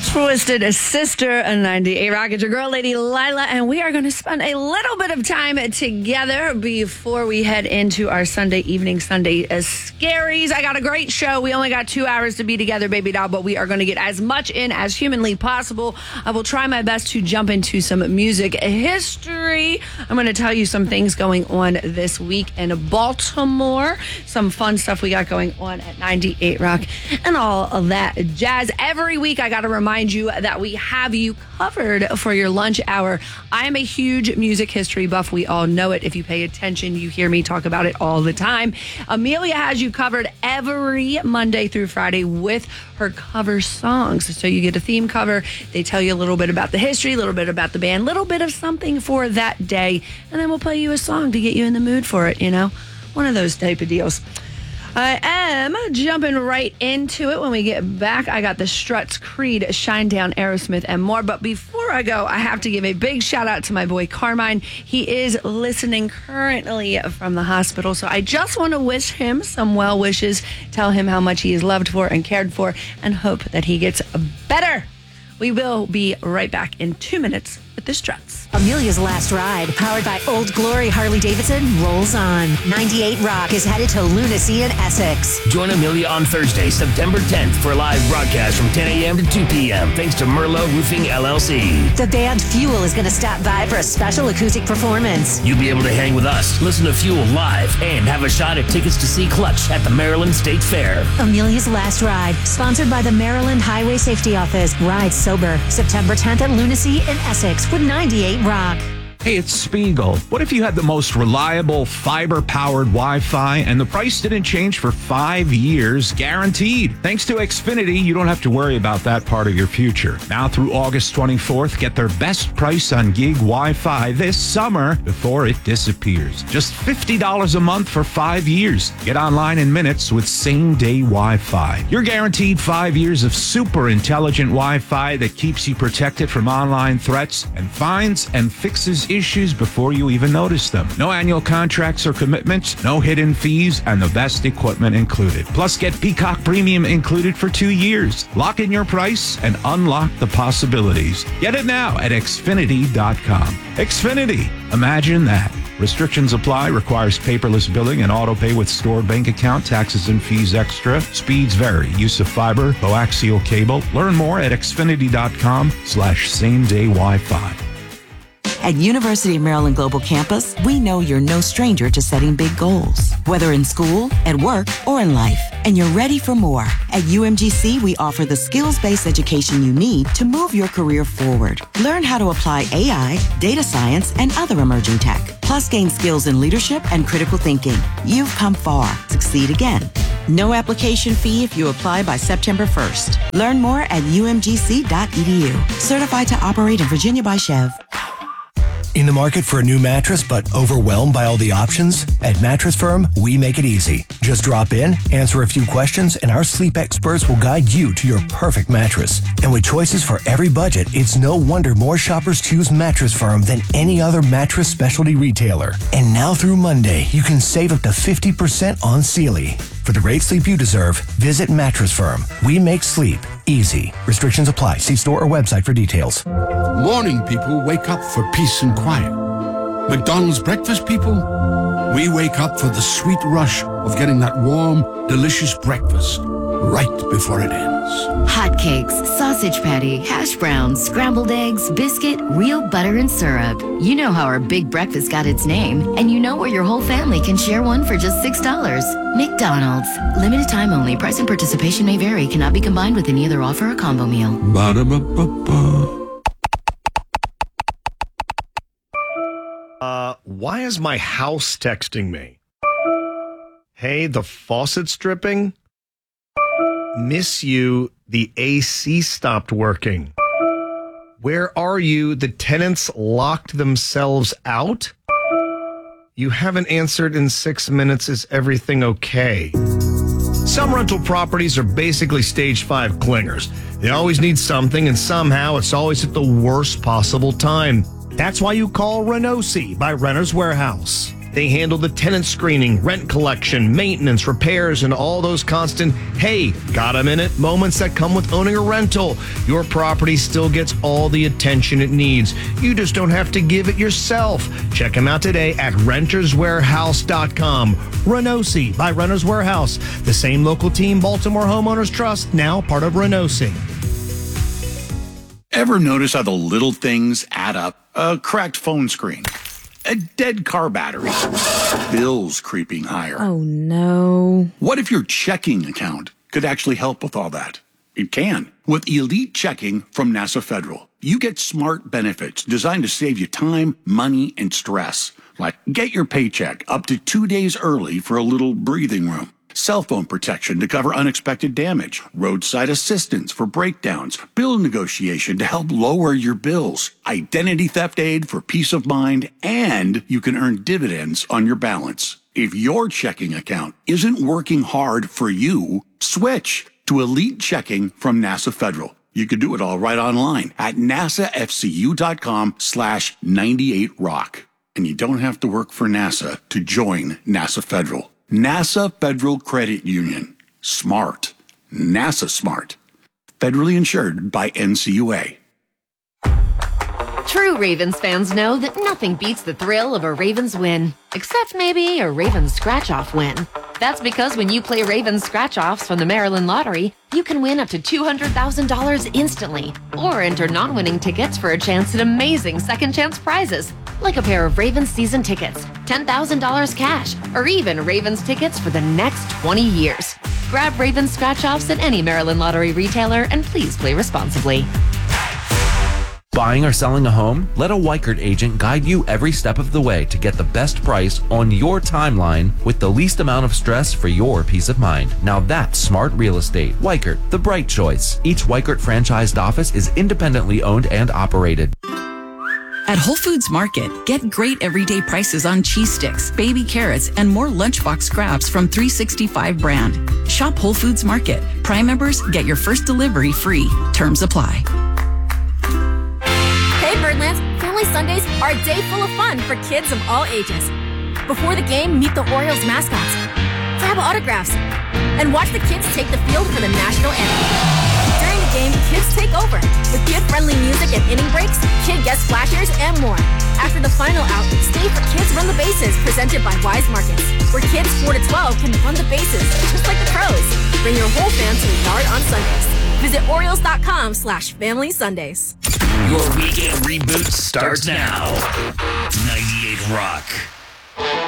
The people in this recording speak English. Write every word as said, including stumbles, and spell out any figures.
Twisted Sister, a ninety-eight Rock. It's your girl, Lady Lila, and we are going to spend a little bit of time together before we head into our Sunday evening, Sunday uh, scaries. I got a great show. We only got two hours to be together, baby doll, but we are going to get as much in as humanly possible. I will try my best to jump into some music history. I'm going to tell you some things going on this week in Baltimore, some fun stuff we got going on at ninety-eight Rock, and all of that jazz. Every week, I got to remind you that we have you covered for your lunch hour. I am a huge music history buff. We all know it. If you pay attention, you hear me talk about it all the time. Amelia has you covered every Monday through Friday with her cover songs. So you get a theme cover. They tell you a little bit about the history, a little bit about the band, a little bit of something for that day, and then we'll play you a song to get you in the mood for it, you know? One of those type of deals. I am jumping right into it when we get back. I got the Struts, Creed, Shinedown, Aerosmith, and more. But before I go, I have to give a big shout out to my boy Carmine. He is listening currently from the hospital. So I just want to wish him some well wishes, tell him how much he is loved for and cared for, and hope that he gets better. We will be right back in two minutes with the Struts. Amelia's Last Ride, powered by Old Glory Harley-Davidson, rolls on. ninety-eight Rock is headed to Lunacy in Essex. Join Amelia on Thursday, September tenth for a live broadcast from ten a.m. to two p.m. thanks to Merlot Roofing, L L C. The band Fuel is going to stop by for a special acoustic performance. You'll be able to hang with us, listen to Fuel live, and have a shot at tickets to see Clutch at the Maryland State Fair. Amelia's Last Ride, sponsored by the Maryland Highway Safety Office. Ride sober, September tenth at Lunacy in Essex with ninety-eight Rock. Hey, it's Spiegel. What if you had the most reliable fiber-powered Wi-Fi and the price didn't change for five years, guaranteed? Thanks to Xfinity, you don't have to worry about that part of your future. Now through August twenty-fourth, get their best price on gig Wi-Fi this summer before it disappears. Just fifty dollars a month for five years. Get online in minutes with same-day Wi-Fi. You're guaranteed five years of super intelligent Wi-Fi that keeps you protected from online threats and finds and fixes issues before you even notice them. No annual contracts or commitments, no hidden fees, and the best equipment included. Plus, get Peacock Premium included for two years. Lock in your price and unlock the possibilities. Get it now at Xfinity dot com. Xfinity. Imagine that. Restrictions apply. Requires paperless billing and auto pay with stored bank account. Taxes and fees extra. Speeds vary. Use of fiber, coaxial cable. Learn more at Xfinity dot com slash same day Wi-Fi. At University of Maryland Global Campus, we know you're no stranger to setting big goals, whether in school, at work, or in life, and you're ready for more. At U M G C, we offer the skills-based education you need to move your career forward. Learn how to apply A I, data science, and other emerging tech, plus gain skills in leadership and critical thinking. You've come far. Succeed again. No application fee if you apply by September first. Learn more at U M G C dot E D U. Certified to operate in Virginia by Chev. In the market for a new mattress but overwhelmed by all the options? At Mattress Firm, we make it easy. Just drop in, answer a few questions, and our sleep experts will guide you to your perfect mattress. And with choices for every budget, it's no wonder more shoppers choose Mattress Firm than any other mattress specialty retailer. And now through Monday, you can save up to fifty percent on Sealy. For the great sleep you deserve, visit Mattress Firm. We make sleep easy. Restrictions apply. See store or website for details. Morning people wake up for peace and quiet. McDonald's breakfast people, we wake up for the sweet rush of getting that warm, delicious breakfast right before it ends. Hotcakes, sausage patty, hash browns, scrambled eggs, biscuit, real butter and syrup. You know how our big breakfast got its name, and you know where your whole family can share one for just six dollars. McDonald's. Limited time only. Price and participation may vary. Cannot be combined with any other offer or combo meal. Ba-da-ba-ba-ba. Uh, why is my house texting me? Hey, the faucet's dripping? Miss you, the A C stopped working. Where are you? The tenants locked themselves out? You haven't answered in six minutes. Is everything okay? Some rental properties are basically stage five clingers. They always need something, and somehow it's always at the worst possible time. That's why you call Renosi by Renter's Warehouse. They handle the tenant screening, rent collection, maintenance, repairs, and all those constant, hey, got a minute moments that come with owning a rental. Your property still gets all the attention it needs. You just don't have to give it yourself. Check them out today at renters warehouse dot com. Renosi by Renters Warehouse, the same local team Baltimore homeowners trust, now part of Renosi. Ever notice how the little things add up? A cracked phone screen, a dead car battery, bills creeping higher. Oh, no. What if your checking account could actually help with all that? It can. With Elite Checking from NASA Federal, you get smart benefits designed to save you time, money, and stress. Like get your paycheck up to two days early for a little breathing room. Cell phone protection to cover unexpected damage, roadside assistance for breakdowns, bill negotiation to help lower your bills, identity theft aid for peace of mind, and you can earn dividends on your balance. If your checking account isn't working hard for you, switch to Elite Checking from NASA Federal. You can do it all right online at nasafcu.com slash 98rock. And you don't have to work for NASA to join NASA Federal. NASA Federal Credit Union. Smart. NASA smart. Federally insured by N C U A. True Ravens fans know that nothing beats the thrill of a Ravens win, except maybe a Ravens scratch-off win. That's because when you play Ravens scratch-offs from the Maryland Lottery, you can win up to two hundred thousand dollars instantly, or enter non-winning tickets for a chance at amazing second-chance prizes, like a pair of Ravens season tickets, ten thousand dollars cash, or even Ravens tickets for the next twenty years. Grab Ravens scratch-offs at any Maryland Lottery retailer, and please play responsibly. Buying or selling a home? Let a Weichert agent guide you every step of the way to get the best price on your timeline with the least amount of stress for your peace of mind. Now that's smart real estate. Weichert, the bright choice. Each Weichert franchised office is independently owned and operated. At Whole Foods Market, get great everyday prices on cheese sticks, baby carrots, and more lunchbox scraps from three sixty-five brand. Shop Whole Foods Market. Prime members get your first delivery free. Terms apply. Hey Birdlands, Family Sundays are a day full of fun for kids of all ages. Before the game, meet the Orioles mascots, grab autographs, and watch the kids take the field for the national anthem. During the game, kids take over with kid-friendly music and inning breaks, kid guest splashers, and more. After the final out, stay for Kids Run the Bases, presented by Wise Markets, where kids four to twelve can run the bases just like the pros. Bring your whole fam to the yard on Sundays. Visit Orioles.com slash Family Sundays. Your weekend reboot starts now. ninety-eight Rock.